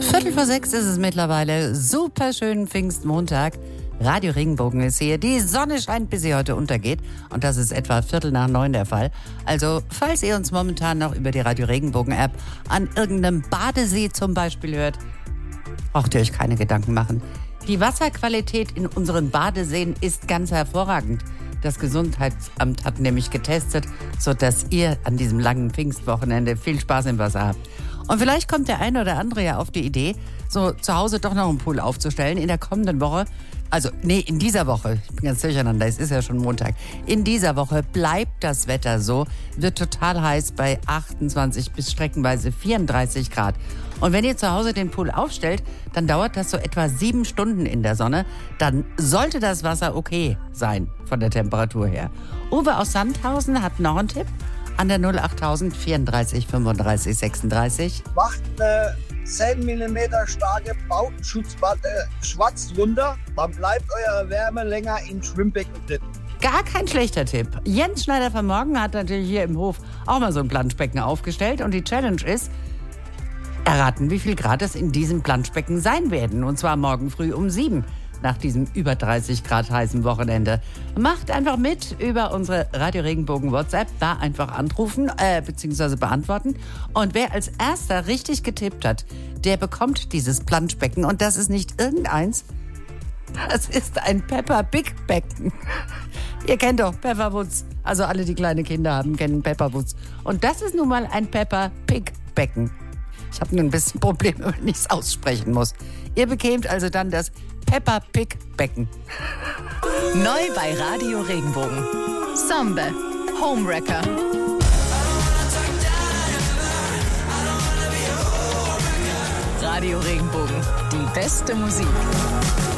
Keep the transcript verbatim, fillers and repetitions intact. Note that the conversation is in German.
Viertel vor sechs ist es mittlerweile. Super schönen Pfingstmontag. Radio Regenbogen ist hier. Die Sonne scheint, bis sie heute untergeht. Und das ist etwa Viertel nach neun der Fall. Also, falls ihr uns momentan noch über die Radio Regenbogen-App an irgendeinem Badesee zum Beispiel hört, braucht ihr euch keine Gedanken machen. Die Wasserqualität in unseren Badeseen ist ganz hervorragend. Das Gesundheitsamt hat nämlich getestet, sodass ihr an diesem langen Pfingstwochenende viel Spaß im Wasser habt. Und vielleicht kommt der eine oder andere ja auf die Idee, so zu Hause doch noch einen Pool aufzustellen in der kommenden Woche. Also, nee, in dieser Woche. Ich bin ganz durcheinander, es ist ja schon Montag. In dieser Woche bleibt das Wetter so, wird total heiß bei achtundzwanzig bis streckenweise vierunddreißig Grad. Und wenn ihr zu Hause den Pool aufstellt, dann dauert das so etwa sieben Stunden in der Sonne. Dann sollte das Wasser okay sein von der Temperatur her. Uwe aus Sandhausen hat noch einen Tipp. An der null achttausend vierunddreißig fünfunddreißig sechsunddreißig. Macht eine zehn Millimeter starke Bautenschutzplatte schwarz runter, dann bleibt eure Wärme länger im Schwimmbecken drin. Gar kein schlechter Tipp. Jens Schneider von Morgen hat natürlich hier im Hof auch mal so ein Planschbecken aufgestellt. Und die Challenge ist, erraten, wie viel Grad es in diesem Planschbecken sein werden. Und zwar morgen früh um sieben. Nach diesem über dreißig Grad heißen Wochenende. Macht einfach mit über unsere Radio Regenbogen WhatsApp. Da einfach anrufen äh, bzw. beantworten. Und wer als erster richtig getippt hat, der bekommt dieses Planschbecken. Und das ist nicht irgendeins. Das ist ein Peppa Pig Becken. Ihr kennt doch Peppa Woods. Also alle, die kleine Kinder haben, kennen Peppa Woods. Und das ist nun mal ein Peppa Pig Becken. Ich habe nur ein bisschen Probleme, wenn ich es aussprechen muss. Ihr bekämt also dann das Peppa Pig Becken. Neu bei Radio Regenbogen. Sombe, Homewrecker. Radio Regenbogen, die beste Musik.